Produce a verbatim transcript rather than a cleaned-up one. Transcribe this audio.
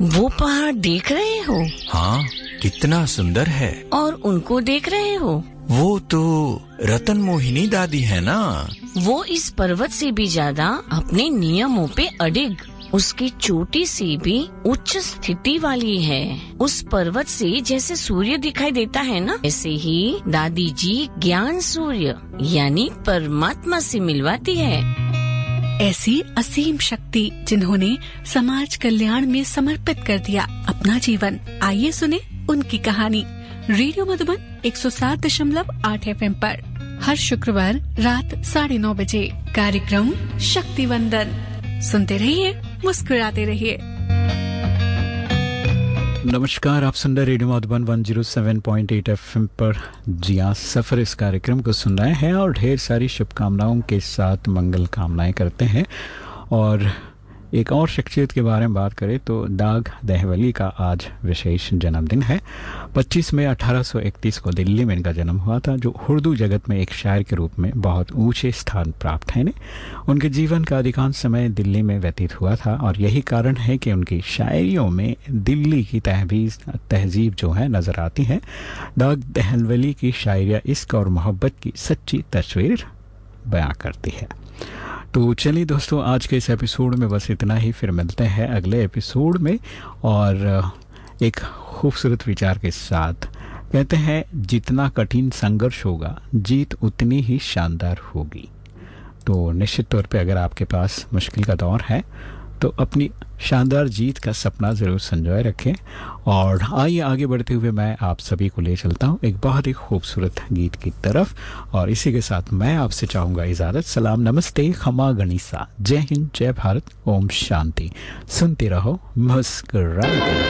वो पहाड़ देख रहे हो? हाँ, कितना सुंदर है। और उनको देख रहे हो? वो तो रतन मोहिनी दादी है ना। वो इस पर्वत से भी ज्यादा अपने नियमों पे अडिग, उसकी चोटी से भी उच्च स्थिति वाली है। उस पर्वत से जैसे सूर्य दिखाई देता है ना, ऐसे ही दादी जी ज्ञान सूर्य यानी परमात्मा से मिलवाती है। ऐसी असीम शक्ति जिन्होंने समाज कल्याण में समर्पित कर दिया अपना जीवन। आइए सुने उनकी कहानी रेडियो मधुबन एक सौ सात दशमलव आठ एफ एम पर हर शुक्रवार रात साढ़े नौ बजे कार्यक्रम शक्ति वंदन। सुनते रहिए, मुस्कुराते रहिए। नमस्कार, आप सुन रहे रेडियो मधुबन एक सौ सात पॉइंट आठ एफएम पर। जी हाँ, सफर इस कार्यक्रम को सुन रहे हैं और ढेर सारी शुभकामनाओं के साथ मंगल कामनाएं करते हैं। और एक और शख्सियत के बारे में बात करें तो दाग देहलवी का आज विशेष जन्मदिन है। पच्चीस मई अठारह सौ इकतीस को दिल्ली में इनका जन्म हुआ था, जो उर्दू जगत में एक शायर के रूप में बहुत ऊंचे स्थान प्राप्त है। उनके जीवन का अधिकांश समय दिल्ली में व्यतीत हुआ था और यही कारण है कि उनकी शायरियों में दिल्ली की तहजीब तहजीब जो है नजर आती है। दाग देहलवी की शायरियाँ इश्क और मोहब्बत की सच्ची तस्वीर बयां करती है। तो चलिए दोस्तों, आज के इस एपिसोड में बस इतना ही। फिर मिलते हैं अगले एपिसोड में और एक खूबसूरत विचार के साथ। कहते हैं, जितना कठिन संघर्ष होगा जीत उतनी ही शानदार होगी। तो निश्चित तौर पे अगर आपके पास मुश्किल का दौर है तो अपनी शानदार जीत का सपना ज़रूर संजोए रखें। और आइए आगे बढ़ते हुए मैं आप सभी को ले चलता हूँ एक बहुत ही खूबसूरत गीत की तरफ। और इसी के साथ मैं आपसे चाहूँगा इजाज़त। सलाम, नमस्ते, खमा गणिसा, जय हिंद, जय भारत, ओम शांति। सुनते रहो, मुस्कुराते रहो।